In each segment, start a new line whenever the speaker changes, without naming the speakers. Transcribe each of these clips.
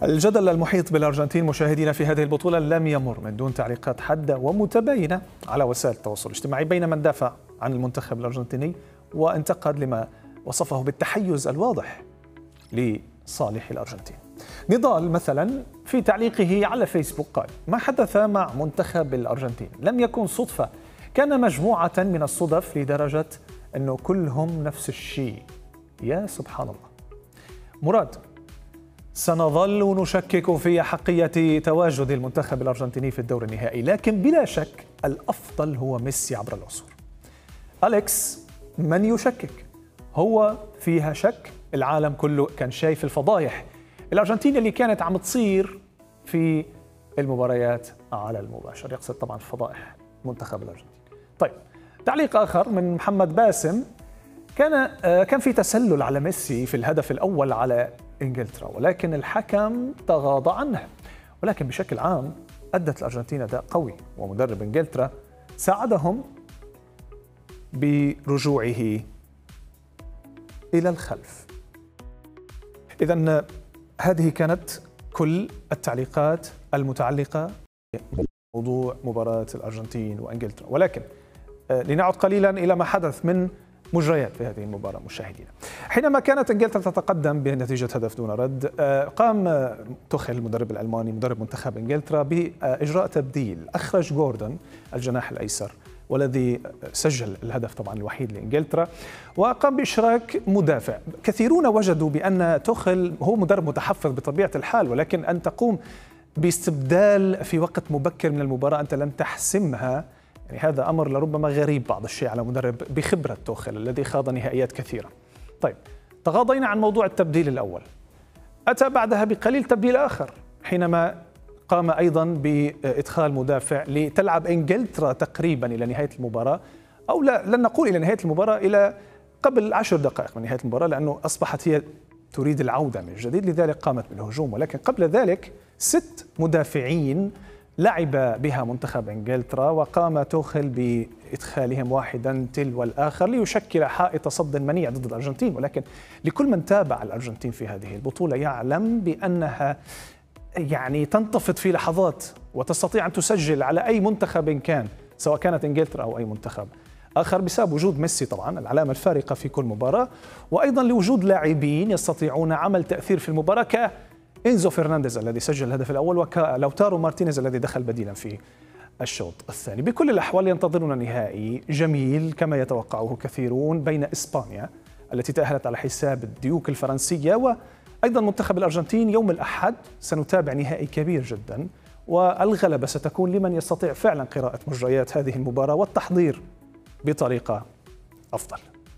الجدل المحيط بالأرجنتين مشاهدينا في هذه البطولة لم يمر من دون تعليقات حادة ومتباينة على وسائل التواصل الاجتماعي، بين من دافع عن المنتخب الأرجنتيني وانتقد لما وصفه بالتحيز الواضح لصالح الأرجنتين. نضال مثلا في تعليقه على فيسبوك قال: ما حدث مع منتخب الأرجنتين لم يكن صدفة، كان مجموعة من الصدف لدرجة أنه كلهم نفس الشيء. يا سبحان الله. مراد: سنظل نشكك في أحقية تواجد المنتخب الأرجنتيني في الدور النهائي، لكن بلا شك الأفضل هو ميسي عبر العصور. أليكس: من يشكك؟ هو فيها شك؟ العالم كله كان شايف الفضايح الأرجنتين اللي كانت عم تصير في المباريات على المباشر، يقصد طبعا فضائح منتخب الأرجنتين. طيب، تعليق آخر من محمد باسم: كان في تسلل على ميسي في الهدف الأول على إنجلترا، ولكن الحكم تغاضى عنه. ولكن بشكل عام أدت الأرجنتين أداء قوي، ومدرب إنجلترا ساعدهم برجوعه إلى الخلف. إذن هذه كانت كل التعليقات المتعلقة بموضوع مباراة الأرجنتين وإنجلترا، ولكن لنعد قليلا إلى ما حدث من مجريات في هذه المباراة مشاهدينا. حينما كانت إنجلترا تتقدم بنتيجة هدف دون رد، قام توخيل المدرب الألماني مدرب منتخب إنجلترا بإجراء تبديل. أخرج جوردن الجناح الأيسر والذي سجل الهدف طبعا الوحيد لإنجلترا، وقام بإشراك مدافع. كثيرون وجدوا بأن توخيل هو مدرب متحفظ بطبيعة الحال، ولكن أن تقوم باستبدال في وقت مبكر من المباراة أنت لم تحسمها، يعني هذا أمر لربما غريب بعض الشيء على مدرب بخبرة توخيل الذي خاض نهائيات كثيرة. طيب، تغاضينا عن موضوع التبديل الأول. أتى بعدها بقليل تبديل آخر، حينما قام أيضا بإدخال مدافع لتلعب إنجلترا تقريبا إلى نهاية المباراة، أو لا، لن نقول إلى نهاية المباراة، إلى قبل 10 دقائق من نهاية المباراة، لأنه أصبحت هي تريد العودة من جديد، لذلك قامت بالهجوم. ولكن قبل ذلك 6 مدافعين لعب بها منتخب إنجلترا، وقام توخيل بإدخالهم واحدا تلو الآخر ليشكل حائط صد منيع ضد الأرجنتين. ولكن لكل من تابع الأرجنتين في هذه البطولة يعلم بأنها يعني تنتفض في لحظات وتستطيع أن تسجل على أي منتخب كان، سواء كانت إنجلترا أو أي منتخب آخر، بسبب وجود ميسي طبعا العلامة الفارقة في كل مباراة، وأيضا لوجود لاعبين يستطيعون عمل تأثير في المباراة كإنزو فرنانديز الذي سجل الهدف الأول، وكلاوتارو مارتينيز الذي دخل بديلا في الشوط الثاني. بكل الأحوال ينتظرنا نهائي جميل كما يتوقعه كثيرون بين إسبانيا التي تأهلت على حساب الديوك الفرنسية وأيضا منتخب الأرجنتين. يوم الأحد سنتابع نهائي كبير جدا، والغلبة ستكون لمن يستطيع فعلا قراءة مجريات هذه المباراة والتحضير بطريقة أفضل.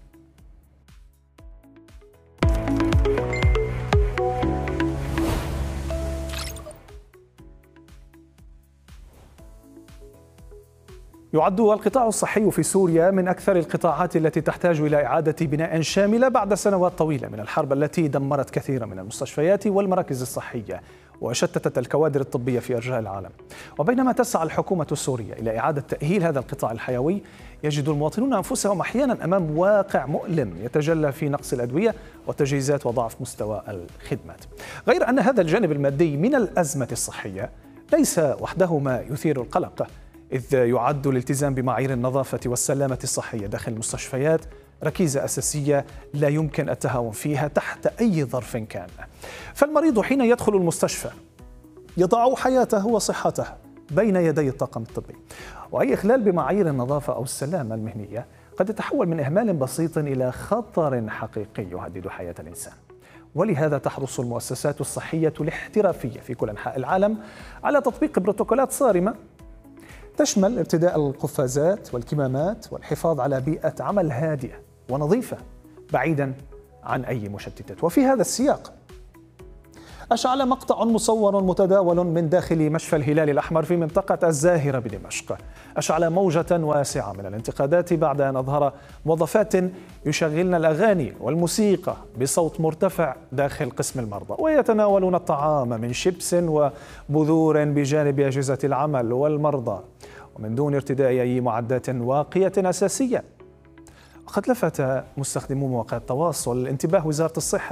يعد القطاع الصحي في سوريا من أكثر القطاعات التي تحتاج إلى إعادة بناء شاملة بعد سنوات طويلة من الحرب التي دمرت كثيرا من المستشفيات والمراكز الصحية وشتتت الكوادر الطبية في أرجاء العالم. وبينما تسعى الحكومة السورية إلى إعادة تأهيل هذا القطاع الحيوي، يجد المواطنون أنفسهم أحيانا أمام واقع مؤلم يتجلى في نقص الأدوية والتجهيزات وضعف مستوى الخدمات. غير أن هذا الجانب المادي من الأزمة الصحية ليس وحده ما يثير القلق، إذ يعد الالتزام بمعايير النظافة والسلامة الصحية داخل المستشفيات ركيزة أساسية لا يمكن التهاون فيها تحت أي ظرف كان. فالمريض حين يدخل المستشفى يضع حياته وصحته بين يدي الطاقم الطبي، وأي إخلال بمعايير النظافة أو السلامة المهنية قد يتحول من إهمال بسيط إلى خطر حقيقي يهدد حياة الإنسان. ولهذا تحرص المؤسسات الصحية الاحترافية في كل أنحاء العالم على تطبيق بروتوكولات صارمة تشمل ارتداء القفازات والكمامات والحفاظ على بيئة عمل هادئة ونظيفة بعيدا عن أي مشتتات. وفي هذا السياق أشعل مقطع مصور متداول من داخل مشفى الهلال الأحمر في منطقة الزاهرة بدمشق أشعل موجة واسعة من الانتقادات بعد أن أظهر موظفات يشغلن الأغاني والموسيقى بصوت مرتفع داخل قسم المرضى، ويتناولون الطعام من شيبس وبذور بجانب أجهزة العمل والمرضى، ومن دون ارتداء أي معدات واقية أساسية. وقد لفت مستخدمو مواقع التواصل انتباه وزارة الصحة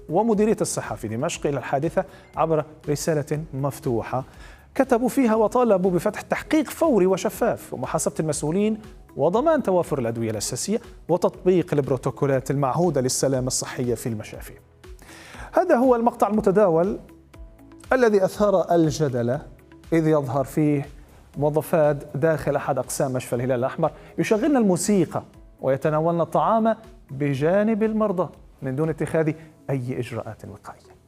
ومديرية الصحة في دمشق إلى الحادثة عبر رسالة مفتوحة كتبوا فيها وطالبوا بفتح تحقيق فوري وشفاف ومحاسبة المسؤولين وضمان توافر الأدوية الأساسية وتطبيق البروتوكولات المعهودة للسلامة الصحية في المشافي. هذا هو المقطع المتداول الذي أثار الجدل، إذ يظهر فيه موظفات داخل أحد أقسام مشفى الهلال الأحمر يشغلن الموسيقى ويتناولن الطعام بجانب المرضى من دون اتخاذ أي إجراءات وقائية.